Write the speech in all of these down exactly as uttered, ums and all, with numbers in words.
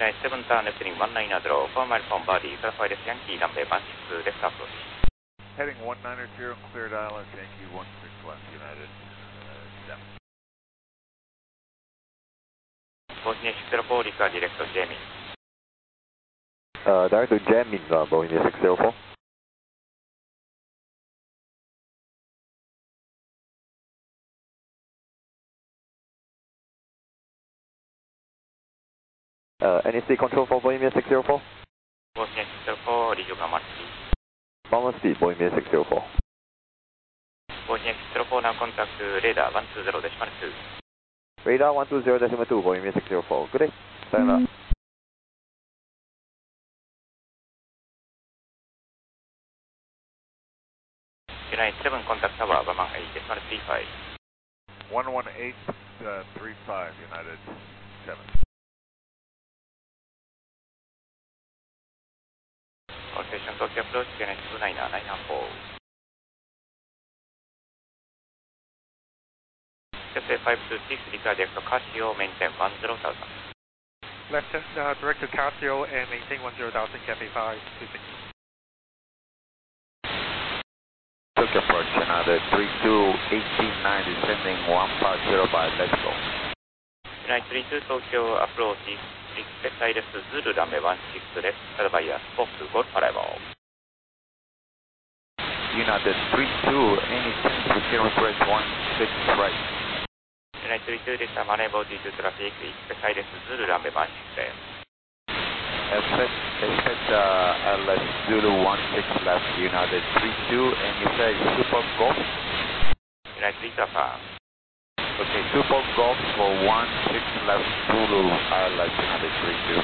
United seven turn left in one nine zero, four mile from Body, Clarify left Yankee, runway one six left approach. Heading one nine zero, cleared I L S, Yankee one six left, United seven. Bohemia six zero four, require direct to Jamie. Uh, direct to Jamie, uh, Bohemia six zero four. Uh, N E C control for Bohemia six zero four? Bohemia six zero four, radio command speed. Command speed, Bohemia six zero four. Bohemia six zero four, now contact radar one two zero decimal two. Radar one two zero decimal two, Bohemia six zero four. Good day. Sayonara. United seven, contact tower one one eight decimal three five. one one eight, uh, three five, United seven. All station Tokyo approach, United two nine nine four. Cafe five two six, require direct to Casio, maintain one zero thousand. Left uh, direct to Casio and maintain one zero thousand, Cafe five two six. Tokyo approach, United three two eighteen nine, descending one five zero by, let's go. United three two, Tokyo approach, expect I L S Zulu, runway one six left, followed by a Fox Golf arrival. United three two, any change, we can request one six right. United three two, this time unable due to traffic, expect I L S Zulu, runway one six left. Expect, expect uh, L S Zulu one six left, United three two, and you say Super Golf? United three two, affirm. Okay, Super Golf for one six left, Zulu, I L S United three two.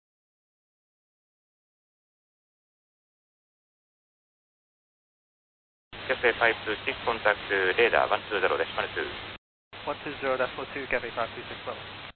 Cafe five two six, contact radar one two zero decimal two. one two zero decimal two, Cafe five two six level.